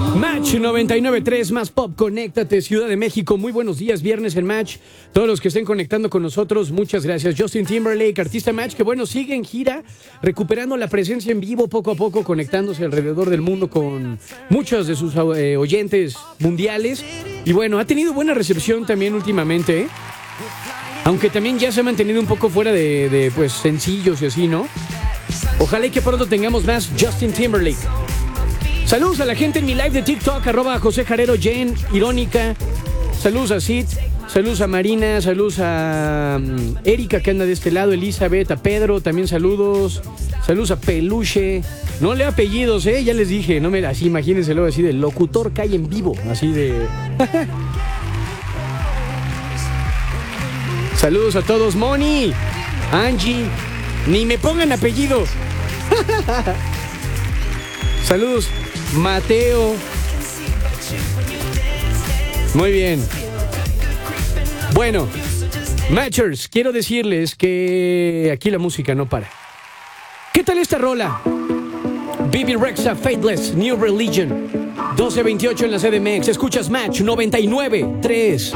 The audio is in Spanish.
Match 99.3, más pop, conéctate, Ciudad de México. Muy buenos días, viernes en Match. Todos los que estén conectando con nosotros, muchas gracias. Justin Timberlake, artista Match, que bueno, sigue en gira, recuperando la presencia en vivo poco a poco, conectándose alrededor del mundo con muchos de sus oyentes mundiales. Y bueno, ha tenido buena recepción también últimamente, ¿eh? Aunque también ya se ha mantenido un poco fuera de pues sencillos y así, ¿no? Ojalá y que pronto tengamos más Justin Timberlake. Saludos a la gente en mi live de TikTok, @JoséJareroJen, Irónica. Saludos a Sid, saludos a Marina, saludos a Erika que anda de este lado, Elizabeth, a Pedro, también saludos. Saludos a Peluche. No leo apellidos, ya les dije, no me así, imagínenselo así de locutor cae en vivo, así de. Saludos a todos, Moni, Angie, ni me pongan apellido. Saludos, Mateo. Muy bien. Bueno, Matchers, quiero decirles que aquí la música no para. ¿Qué tal esta rola? Bibi Rexha, Faithless, New Religion. 12:28 en la CDMX. Escuchas Match 99.3.